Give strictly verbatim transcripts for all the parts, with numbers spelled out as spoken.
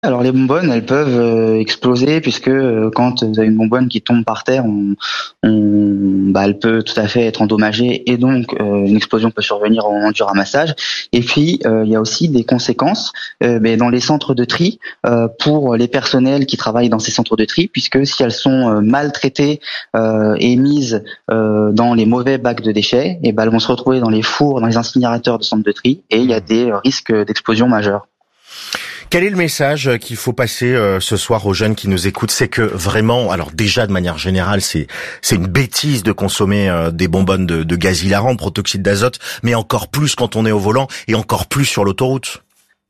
Alors les bonbonnes, elles peuvent euh, exploser puisque euh, quand vous avez une bonbonne qui tombe par terre, on, on, bah, elle peut tout à fait être endommagée et donc euh, une explosion peut survenir au moment du ramassage. Et puis euh, il y a aussi des conséquences euh, mais dans les centres de tri euh, pour les personnels qui travaillent dans ces centres de tri, puisque si elles sont euh, mal traitées euh, et mises euh, dans les mauvais bacs de déchets, et ben elles vont se retrouver dans les fours, dans les incinérateurs de centres de tri et il y a des risques d'explosion majeure. Quel est le message qu'il faut passer euh, ce soir aux jeunes qui nous écoutent? C'est que vraiment, alors déjà de manière générale, c'est c'est une bêtise de consommer euh, des bonbonnes de, de gaz hilarant, de protoxyde d'azote, mais encore plus quand on est au volant et encore plus sur l'autoroute.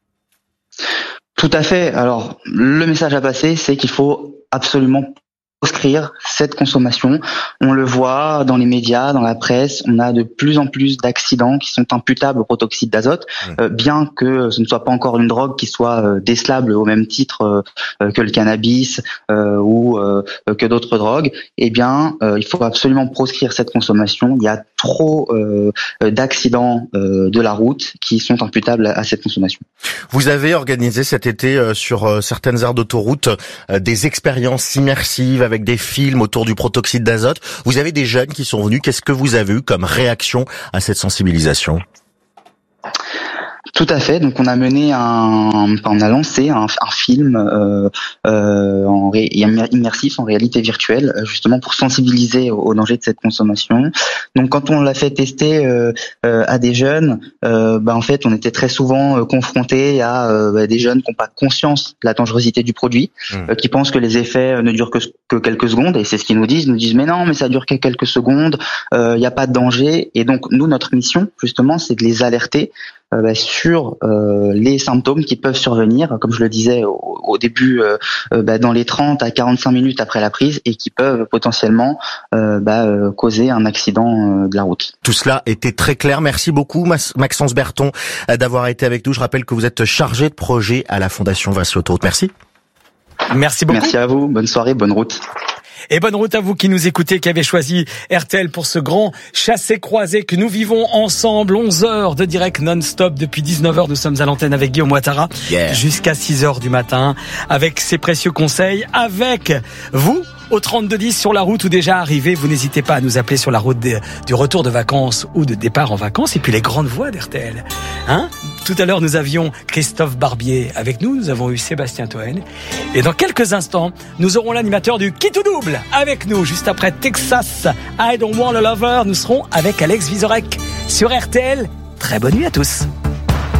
Tout à fait. Alors, le message à passer, c'est qu'il faut absolument proscrire cette consommation. On le voit dans les médias, dans la presse, on a de plus en plus d'accidents qui sont imputables au protoxyde d'azote, mmh. euh, bien que ce ne soit pas encore une drogue qui soit euh, décelable au même titre euh, que le cannabis euh, ou euh, que d'autres drogues. Eh bien, euh, il faut absolument proscrire cette consommation. Il y a trop euh, d'accidents euh, de la route qui sont imputables à, à cette consommation. Vous avez organisé cet été euh, sur euh, certaines aires d'autoroute euh, des expériences immersives avec des films autour du protoxyde d'azote. Vous avez des jeunes qui sont venus. Qu'est-ce que vous avez eu comme réaction à cette sensibilisation ? Tout à fait. Donc on a mené un, on a lancé un, un film euh, euh, en ré, immersif en réalité virtuelle, justement pour sensibiliser au, au danger de cette consommation. Donc quand on l'a fait tester euh, euh, à des jeunes, euh, bah en fait on était très souvent euh, confrontés à euh, bah, des jeunes qui n'ont pas conscience de la dangerosité du produit, mmh. euh, qui pensent que les effets euh, ne durent que, que quelques secondes, et c'est ce qu'ils nous disent. Ils nous disent mais non, mais ça dure que quelques secondes, il euh, n'y a pas de danger. Et donc nous, notre mission justement, c'est de les alerter Euh, bah, sur euh, les symptômes qui peuvent survenir, comme je le disais au, au début, euh, euh, bah, dans les trente à quarante-cinq minutes après la prise, et qui peuvent potentiellement euh, bah, euh, causer un accident euh, de la route. Tout cela était très clair. Merci beaucoup Maxence Berton d'avoir été avec nous. Je rappelle que vous êtes chargé de projet à la Fondation Vinci Autoroute. Merci. Merci beaucoup. Merci à vous. Bonne soirée, bonne route. Et bonne route à vous qui nous écoutez, qui avez choisi R T L pour ce grand chassé-croisé que nous vivons ensemble. onze heures de direct non-stop depuis dix-neuf heures. Nous sommes à l'antenne avec Guillaume Ouattara yeah. jusqu'à six heures du matin avec ses précieux conseils, avec vous au trente-deux dix sur la route ou déjà arrivé. Vous n'hésitez pas à nous appeler sur la route de, du retour de vacances ou de départ en vacances. Et puis les grandes voix d'R T L. Hein? Tout à l'heure, nous avions Christophe Barbier avec nous. Nous avons eu Sébastien Toen. Et dans quelques instants, nous aurons l'animateur du Qui tout double avec nous. Juste après Texas, I Don't Want a Lover, nous serons avec Alex Vizorek sur R T L. Très bonne nuit à tous.